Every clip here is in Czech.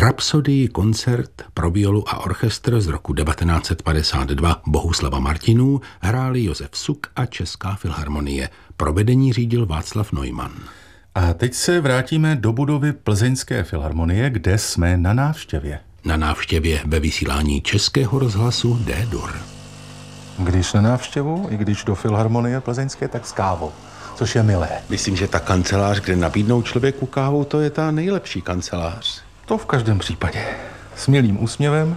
Rapsodii koncert pro violu a orchestr z roku 1952 Bohuslava Martinů hráli Josef Suk a Česká filharmonie. Provedení řídil Václav Neumann. A teď se vrátíme do budovy Plzeňské filharmonie, kde jsme na návštěvě. Na návštěvě ve vysílání Českého rozhlasu D-dur. Když na návštěvu, i když do filharmonie plzeňské, tak s kávou, což je milé. Myslím, že ta kancelář, kde nabídnou člověku kávu, to je ta nejlepší kancelář. To v každém případě. S milým úsměvem.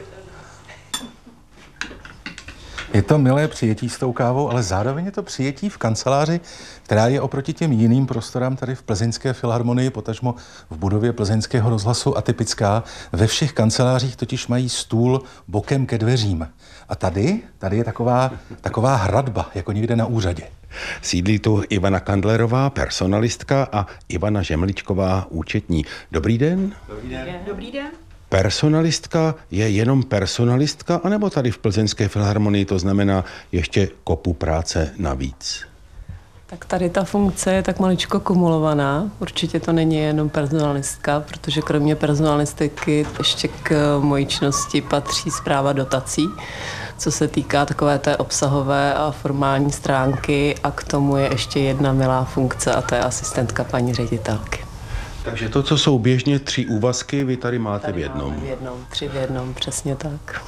Je to milé přijetí s tou kávou, ale zároveň je to přijetí v kanceláři, která je oproti těm jiným prostorám tady v Plzeňské filharmonii, potažmo v budově Plzeňského rozhlasu atypická. Ve všech kancelářích totiž mají stůl bokem ke dveřím. A tady je taková hradba, jako někde na úřadě. Sídlí tu Ivana Kandlerová, personalistka, a Ivana Žemličková, účetní. Dobrý den. Dobrý den. Dobrý den. Personalistka je jenom personalistka, anebo tady v Plzeňské filharmonii to znamená ještě kopu práce navíc? Tak tady ta funkce je tak maličko kumulovaná. Určitě to není jenom personalistka, protože kromě personalistiky ještě k mojí činnosti patří správa dotací, co se týká takové té obsahové a formální stránky, a k tomu je ještě jedna milá funkce, a to je asistentka paní ředitelky. Takže to, co jsou běžně 3 úvazky, vy tady máte v jednom. Máme v jednom, 3 v jednom, přesně tak.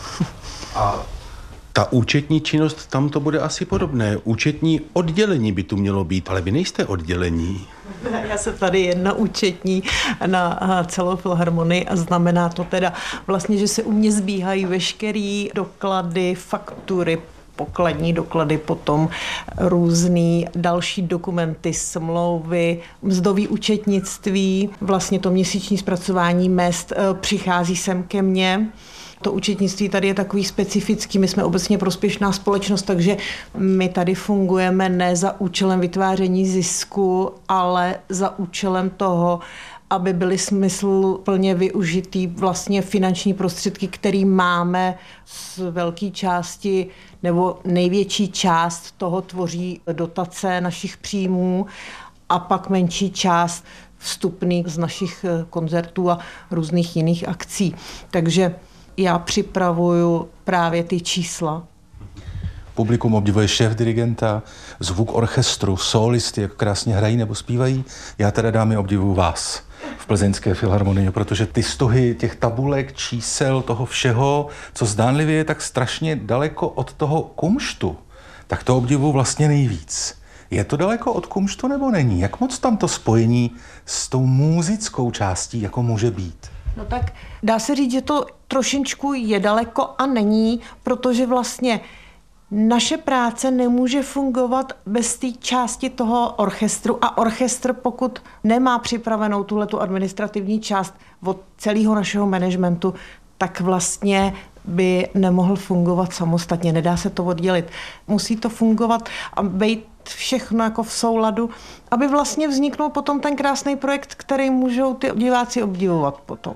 A ta účetní činnost, tam to bude asi podobné. Účetní oddělení by tu mělo být, ale vy nejste oddělení. Já jsem tady jedna účetní na celou filharmonii a znamená to teda vlastně, že se u mě sbíhají veškerý doklady, faktury, pokladní doklady, potom různý další dokumenty, smlouvy, mzdový účetnictví, vlastně to měsíční zpracování mezd přichází sem ke mně. To účetnictví tady je takový specifický, my jsme obecně prospěšná společnost, takže my tady fungujeme ne za účelem vytváření zisku, ale za účelem toho, aby byly smysluplně využitý vlastně finanční prostředky, které máme z velké části, nebo největší část toho tvoří dotace našich příjmů a pak menší část vstupný z našich koncertů a různých jiných akcí. Takže já připravuju právě ty čísla. Publikum obdivuje šéf dirigenta, zvuk orchestru, solisty, jak krásně hrají nebo zpívají. Já teda, dámy, obdivuju vás v Plzeňské filharmonii, protože ty stohy těch tabulek, čísel, toho všeho, co zdánlivě je tak strašně daleko od toho kumštu, tak to obdivuju vlastně nejvíc. Je to daleko od kumštu nebo není? Jak moc tam to spojení s tou muzickou částí jako může být? No tak dá se říct, že to trošičku je daleko a není, protože vlastně naše práce nemůže fungovat bez té části toho orchestru a orchestr, pokud nemá připravenou tuhletu administrativní část od celého našeho managementu, tak vlastně by nemohl fungovat samostatně, nedá se to oddělit. Musí to fungovat a být všechno jako v souladu, aby vlastně vzniknul potom ten krásný projekt, který můžou ty diváci obdivovat potom.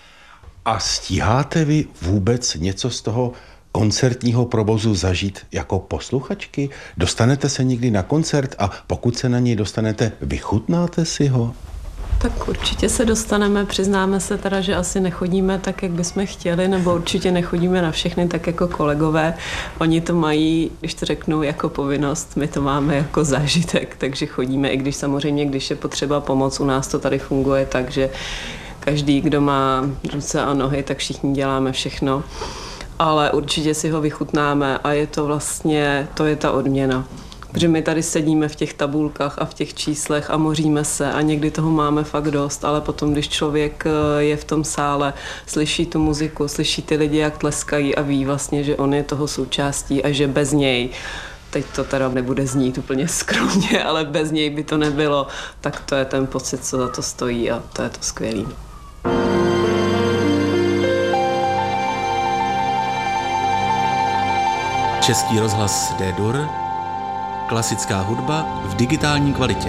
A stíháte vy vůbec něco z toho koncertního provozu zažít jako posluchačky? Dostanete se někdy na koncert a pokud se na něj dostanete, vychutnáte si ho? Tak určitě se dostaneme, přiznáme se teda, že asi nechodíme tak, jak bychom chtěli, nebo určitě nechodíme na všechny tak jako kolegové. Oni to mají, když to řeknu, jako povinnost, my to máme jako zážitek, takže chodíme, i když samozřejmě, když je potřeba pomoc, u nás to tady funguje tak, že každý, kdo má ruce a nohy, tak všichni děláme všechno. Ale určitě si ho vychutnáme a je to vlastně, to je ta odměna. Protože my tady sedíme v těch tabulkách a v těch číslech a moříme se a někdy toho máme fakt dost, ale potom, když člověk je v tom sále, slyší tu muziku, slyší ty lidi, jak tleskají a ví vlastně, že on je toho součástí a že bez něj, teď to teda nebude znít úplně skromně, ale bez něj by to nebylo, tak to je ten pocit, co za to stojí a to je to skvělý. Český rozhlas D-dur, klasická hudba v digitální kvalitě.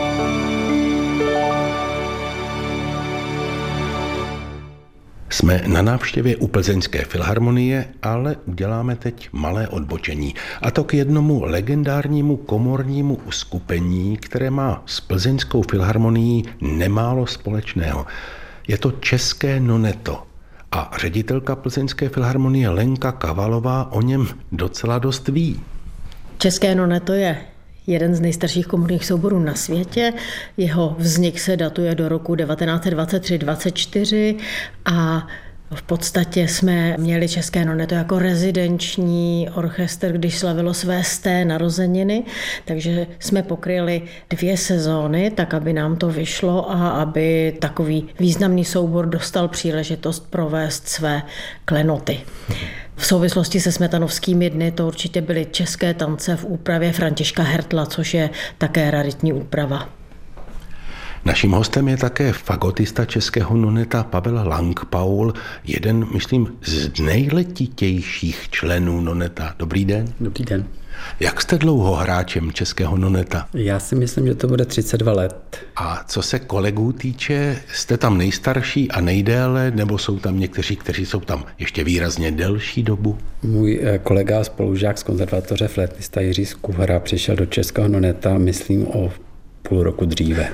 Jsme na návštěvě u Plzeňské filharmonie, ale uděláme teď malé odbočení. A to k jednomu legendárnímu komornímu uskupení, které má s Plzeňskou filharmonií nemálo společného. Je to české noneto. A ředitelka Plzeňské filharmonie Lenka Kavalová o něm docela dost ví. České noneto je jeden z nejstarších komorních souborů na světě. Jeho vznik se datuje do roku 1923-24 a v podstatě jsme měli České noneto jako rezidenční orchestr, když slavilo své 100. narozeniny, takže jsme pokryli 2 sezóny, tak aby nám to vyšlo a aby takový významný soubor dostal příležitost provést své klenoty. V souvislosti se Smetanovskými dny to určitě byly české tance v úpravě Františka Hertla, což je také raritní úprava. Naším hostem je také fagotista českého noneta Pavel Lang-Paul, jeden, myslím, z nejletitějších členů noneta. Dobrý den. Dobrý den. Jak jste dlouho hráčem českého noneta? Já si myslím, že to bude 32 let. A co se kolegů týče, jste tam nejstarší a nejdéle, nebo jsou tam někteří, kteří jsou tam ještě výrazně delší dobu? Můj kolega a spolužák z konzervatoře flétnista Jiří Skuhra přišel do českého noneta, myslím, o půl roku dříve.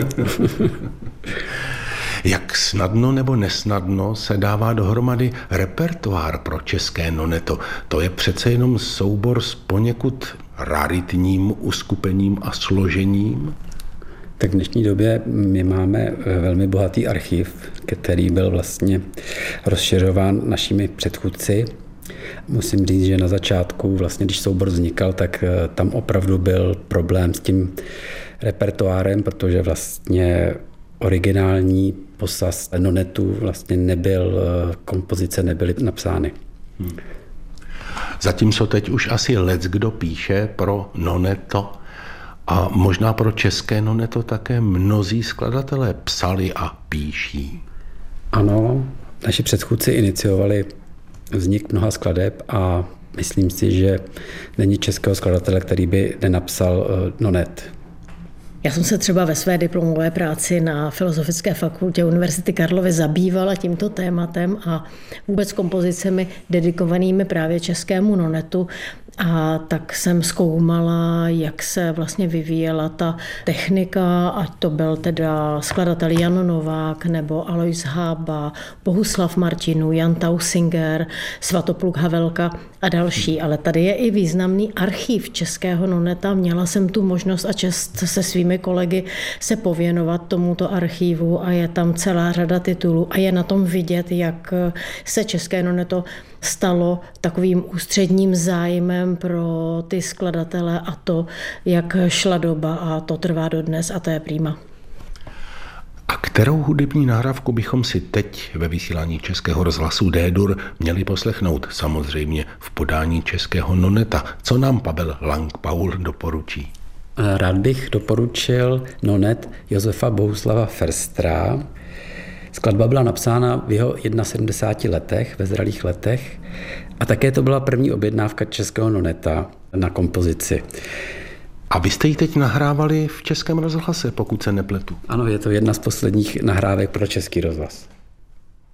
Jak snadno nebo nesnadno se dává dohromady repertoár pro české noneto? To je přece jenom soubor s poněkud raritním uskupením a složením? Tak v dnešní době my máme velmi bohatý archiv, který byl vlastně rozšiřován našimi předchůdci. Musím říct, že na začátku, vlastně, když soubor vznikal, tak tam opravdu byl problém s tím repertoárem, protože vlastně originální posaz nonetu vlastně nebyl, kompozice nebyly napsány. Zatímco teď už asi leckdo píše pro noneto a možná pro české noneto také mnozí skladatelé psali a píší. Ano, naši předchůdci iniciovali vznik mnoha skladeb a myslím si, že není českého skladatele, který by nenapsal nonet. Já jsem se třeba ve své diplomové práci na Filozofické fakultě Univerzity Karlovy zabývala tímto tématem a vůbec kompozicemi dedikovanými právě českému nonetu. A tak jsem zkoumala, jak se vlastně vyvíjela ta technika, ať to byl teda skladatel Jan Novák nebo Alois Hába, Bohuslav Martinů, Jan Tausinger, Svatopluk Havelka a další. Ale tady je i významný archiv českého noneta. Měla jsem tu možnost a čest se svými kolegy se pověnovat tomuto archivu a je tam celá řada titulů a je na tom vidět, jak se české noneto stalo takovým ústředním zájmem pro ty skladatele a to, jak šla doba a to trvá dodnes a to je prima. A kterou hudební nahrávku bychom si teď ve vysílání Českého rozhlasu D-dur měli poslechnout? Samozřejmě v podání českého noneta. Co nám Pavel Lang-Paul doporučí? Rád bych doporučil nonet Josefa Bohuslava Ferstra. Skladba byla napsána v jeho 71 letech, ve zralých letech, a také to byla první objednávka českého noneta na kompozici. A vy jste ji teď nahrávali v Českém rozhlase, pokud se nepletu. Ano, je to jedna z posledních nahrávek pro Český rozhlas.